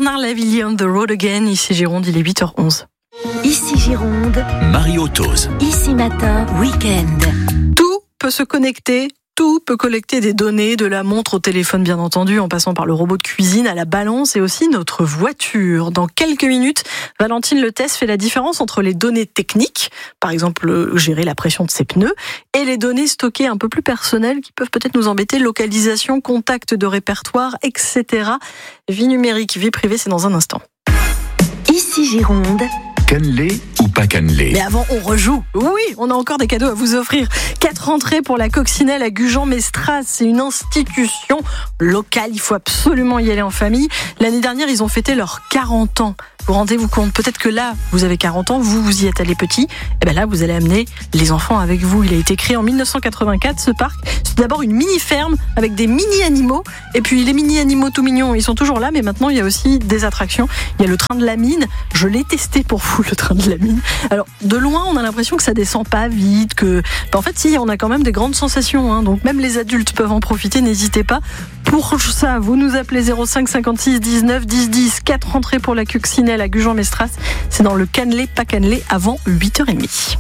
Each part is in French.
Bernard Lavilliers, On the Road Again, ici Gironde, il est 8h11. Ici Gironde, Marie-Otose. Ici Matin, week-end. Tout peut se connecter. Tout peut collecter des données, de la montre au téléphone bien entendu, en passant par le robot de cuisine à la balance et aussi notre voiture. Dans quelques minutes, Valentine Letesse fait la différence entre les données techniques, par exemple gérer la pression de ses pneus, et les données stockées un peu plus personnelles qui peuvent peut-être nous embêter, localisation, contact de répertoire, etc. Vie numérique, vie privée, c'est dans un instant. Ici Gironde. Cannelé ou pas cannelé? Mais avant, on rejoue. Oui, on a encore des cadeaux à vous offrir. 4 entrées pour la Coccinelle à Gujan-Mestras. C'est une institution locale. Il faut absolument y aller en famille. L'année dernière, ils ont fêté leurs 40 ans. Vous rendez-vous compte, peut-être que là, vous avez 40 ans, vous y êtes allé petit. Et bien là, vous allez amener les enfants avec vous. Il a été créé en 1984, ce parc. C'est d'abord une mini-ferme avec des mini-animaux. Et puis les mini-animaux tout mignons, ils sont toujours là. Mais maintenant, il y a aussi des attractions. Il y a le train de la mine. Je l'ai testé pour vous, le train de la mine. Alors, de loin, on a l'impression que ça descend pas vite. En fait, si, on a quand même des grandes sensations. Hein. Donc, même les adultes peuvent en profiter. N'hésitez pas. Pour ça, vous nous appelez 05 56 19 10 10. 4 entrées pour la Coccinelle à Gujan-Mestras. C'est dans le cannelé, pas cannelé, avant 8h30.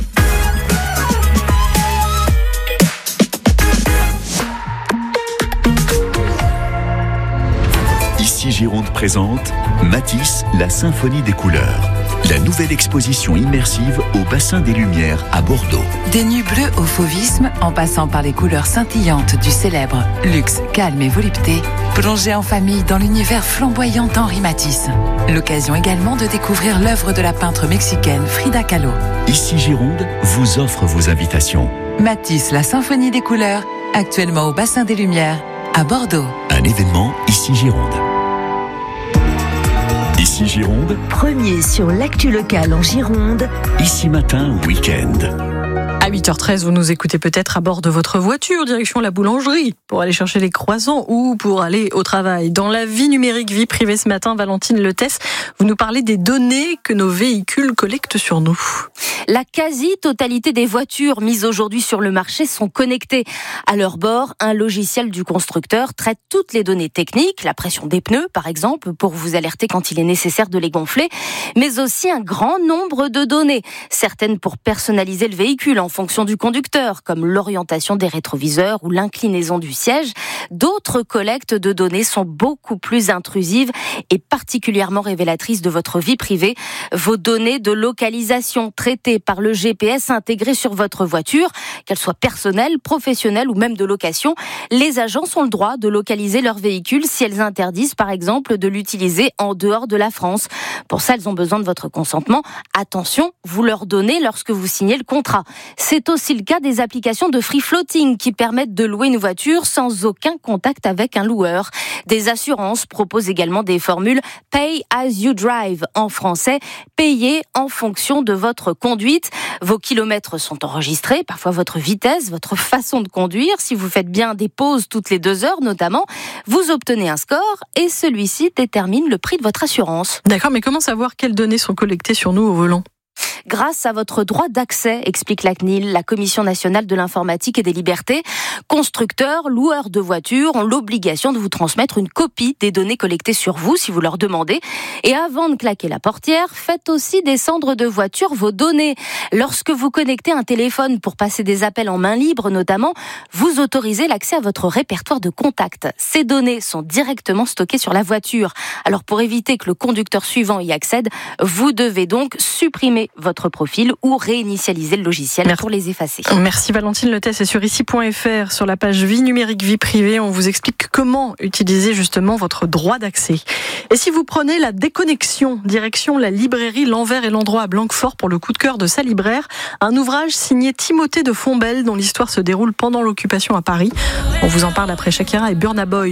Ici Gironde présente Matisse, la symphonie des couleurs. La nouvelle exposition immersive au bassin des Lumières à Bordeaux. Des nues bleues au fauvisme, en passant par les couleurs scintillantes du célèbre luxe, calme et volupté, plongez en famille dans l'univers flamboyant d'Henri Matisse. L'occasion également de découvrir l'œuvre de la peintre mexicaine Frida Kahlo. Ici Gironde vous offre vos invitations. Matisse, la symphonie des couleurs, actuellement au bassin des Lumières à Bordeaux. Un événement Ici Gironde. Ici Gironde, Premier sur l'actu locale en Gironde. Ici Matin, week-end. À 8h13, vous nous écoutez peut-être à bord de votre voiture, direction la boulangerie, pour aller chercher les croissants ou pour aller au travail. Dans la vie numérique, vie privée ce matin, Valentine Letesse, vous nous parlez des données que nos véhicules collectent sur nous. La quasi-totalité des voitures mises aujourd'hui sur le marché sont connectées. À leur bord, un logiciel du constructeur traite toutes les données techniques, la pression des pneus par exemple, pour vous alerter quand il est nécessaire de les gonfler, mais aussi un grand nombre de données, certaines pour personnaliser le véhicule en fonction du conducteur, comme l'orientation des rétroviseurs ou l'inclinaison du siège. D'autres collectes de données sont beaucoup plus intrusives et particulièrement révélatrices de votre vie privée. Vos données de localisation traitées par le GPS intégré sur votre voiture, qu'elles soient personnelles, professionnelles ou même de location. Les agences ont le droit de localiser leur véhicule si elles interdisent par exemple de l'utiliser en dehors de la France. Pour ça, elles ont besoin de votre consentement. Attention, vous leur donnez lorsque vous signez le contrat. C'est aussi le cas des applications de free floating qui permettent de louer une voiture sans aucun contact avec un loueur. Des assurances proposent également des formules Pay as you drive, en français, payer en fonction de votre conduite. Vos kilomètres sont enregistrés, parfois votre vitesse, votre façon de conduire. Si vous faites bien des pauses toutes les 2 heures notamment, vous obtenez un score et celui-ci détermine le prix de votre assurance. D'accord, mais comment savoir quelles données sont collectées sur nous au volant ? Grâce à votre droit d'accès, explique la CNIL, la Commission nationale de l'informatique et des libertés. Constructeurs, loueurs de voitures ont l'obligation de vous transmettre une copie des données collectées sur vous si vous leur demandez. Et avant de claquer la portière, faites aussi descendre de voiture vos données. Lorsque vous connectez un téléphone pour passer des appels en main libre notamment, vous autorisez l'accès à votre répertoire de contacts. Ces données sont directement stockées sur la voiture. Alors pour éviter que le conducteur suivant y accède, vous devez donc supprimer votre profil ou réinitialiser le logiciel pour les effacer. Merci Valentine Letesse. Et sur ici.fr, sur la page vie numérique, vie privée, on vous explique comment utiliser justement votre droit d'accès. Et si vous prenez la déconnexion, direction la librairie L'Envers et l'Endroit à Blanquefort pour le coup de cœur de sa libraire, un ouvrage signé Timothée de Fontbelle dont l'histoire se déroule pendant l'occupation à Paris. On vous en parle après Shakira et Burna Boy.